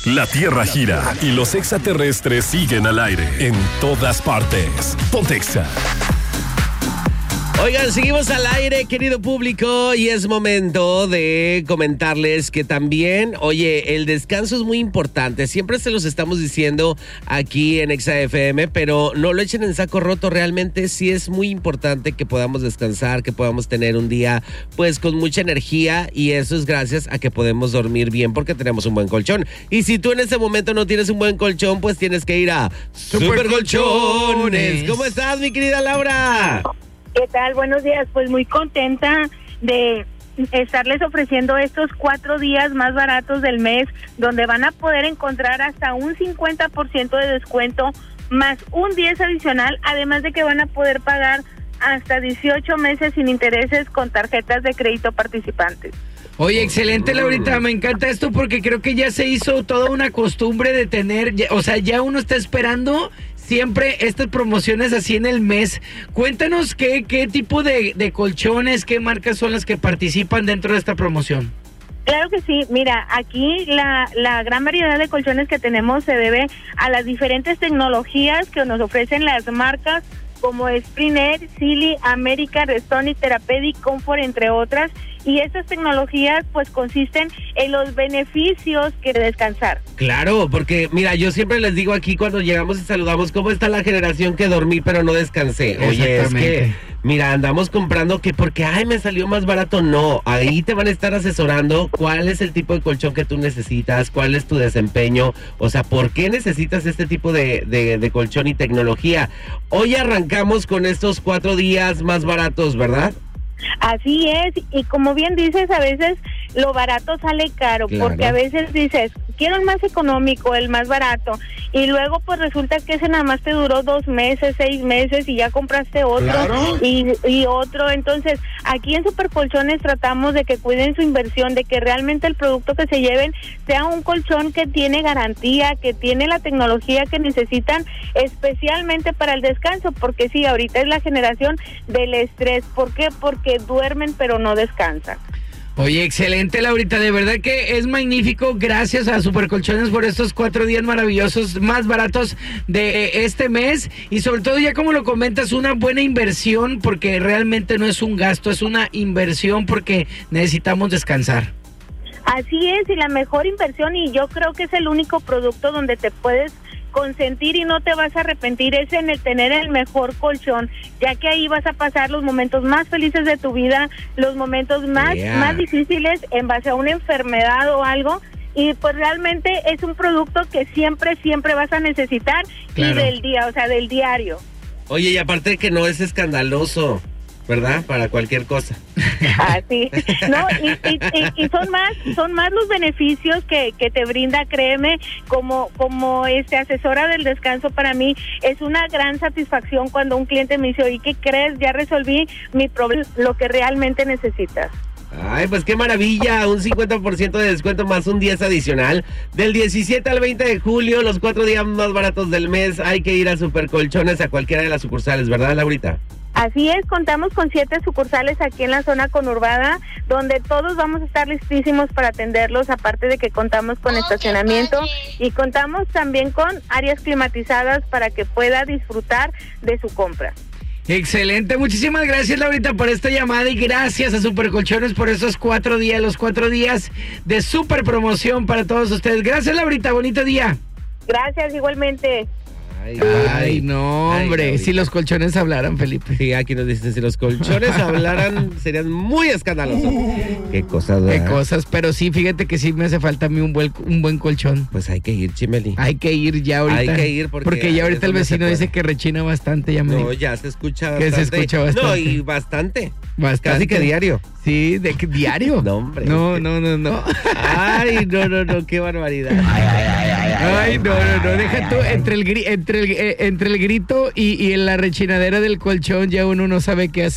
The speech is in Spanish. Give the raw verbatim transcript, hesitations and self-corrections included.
La Tierra gira y los extraterrestres siguen al aire en todas partes. Ponte Exa. Oigan, seguimos al aire, querido público, y es momento de comentarles que también, oye, el descanso es muy importante. Siempre se los estamos diciendo aquí en Exa F M, pero no lo echen en saco roto. Realmente sí es muy importante que podamos descansar, que podamos tener un día pues con mucha energía, y eso es gracias a que podemos dormir bien porque tenemos un buen colchón. Y si tú en este momento no tienes un buen colchón, pues tienes que ir a Super Colchones. ¿Cómo estás, mi querida Laura? ¿Qué tal? Buenos días. Pues muy contenta de estarles ofreciendo estos cuatro días más baratos del mes, donde van a poder encontrar hasta un cincuenta por ciento de descuento, más un diez adicional, además de que van a poder pagar hasta dieciocho meses sin intereses con tarjetas de crédito participantes. Oye, excelente, Laurita, me encanta esto porque creo que ya se hizo toda una costumbre de tener, o sea, ya uno está esperando siempre estas promociones así en el mes. Cuéntanos qué, qué tipo de, de colchones, qué marcas son las que participan dentro de esta promoción. Claro que sí, mira, aquí la, la gran variedad de colchones que tenemos se debe a las diferentes tecnologías que nos ofrecen las marcas como Springer, Silly, America, Restonic, Therapeutic, Comfort, entre otras. Y estas tecnologías pues consisten en los beneficios que de descansar. Claro, porque mira, yo siempre les digo aquí cuando llegamos y saludamos, ¿cómo está la generación que dormí pero no descansé? Oye, es que, mira, andamos comprando que porque, ay, me salió más barato. No, ahí te van a estar asesorando cuál es el tipo de colchón que tú necesitas, cuál es tu desempeño, o sea, ¿por qué necesitas este tipo de, de, de colchón y tecnología? Hoy arrancamos con estos cuatro días más baratos, ¿verdad? Así es, y como bien dices, a veces lo barato sale caro, claro. Porque a veces dices, quiero el más económico, el más barato, y luego pues resulta que ese nada más te duró dos meses, seis meses, y ya compraste otro, claro. y, y otro. Entonces, aquí en Super Colchones tratamos de que cuiden su inversión, de que realmente el producto que se lleven sea un colchón que tiene garantía, que tiene la tecnología que necesitan, especialmente para el descanso, porque sí, ahorita es la generación del estrés. ¿Por qué? Porque duermen pero no descansan. Oye, excelente, Laurita, de verdad que es magnífico. Gracias a Super Colchones por estos cuatro días maravillosos, más baratos de este mes, y sobre todo, ya como lo comentas, una buena inversión, porque realmente no es un gasto, es una inversión porque necesitamos descansar. Así es, y la mejor inversión, y yo creo que es el único producto donde te puedes consentir y no te vas a arrepentir, es en el tener el mejor colchón, ya que ahí vas a pasar los momentos más felices de tu vida, los momentos más, yeah. más difíciles en base a una enfermedad o algo, y pues realmente es un producto que siempre, siempre vas a necesitar, claro. Y del día, o sea, del diario. Oye, y aparte que no es escandaloso, ¿verdad? Para cualquier cosa. Así, no, y, y, y, y son más, son más los beneficios que, que te brinda, créeme, como, como este asesora del descanso. Para mí es una gran satisfacción cuando un cliente me dice, oye, ¿qué crees? Ya resolví mi problema, lo que realmente necesitas. Ay, pues qué maravilla, un cincuenta por ciento de descuento más un diez adicional. Del diecisiete al veinte de julio, los cuatro días más baratos del mes. Hay que ir a Super Colchones, a cualquiera de las sucursales, ¿verdad, Laurita? Así es, contamos con siete sucursales aquí en la zona conurbada, donde todos vamos a estar listísimos para atenderlos, aparte de que contamos con estacionamiento y contamos también con áreas climatizadas para que pueda disfrutar de su compra. Excelente, muchísimas gracias, Laurita, por esta llamada, y gracias a Super Colchones por esos cuatro días, los cuatro días de super promoción para todos ustedes. Gracias, Laurita, bonito día. Gracias, igualmente. Ay, ay, no, hombre, ay, si los colchones hablaran, Felipe. Sí, aquí nos dicen, si los colchones hablaran, serían muy escandalosos. Qué cosas, ¿verdad? Qué cosas, pero sí, fíjate que sí me hace falta a mí un buen, un buen colchón. Pues hay que ir, Chimeli. Hay que ir ya ahorita. Hay que ir porque... Porque ya ahorita el vecino dice que rechina bastante, ya me No, dijo. ya se escucha bastante. Que se escucha bastante. No, y bastante. Bastante. Casi que diario. Sí, ¿de qué diario? No, hombre. No, no, no, no. Ay, no, no, no, qué barbaridad. Ay, ay, ay, ay, ay, no, no, no, deja tú, entre el, entre el, entre el grito y, y la rechinadera del colchón ya uno no sabe qué hacer.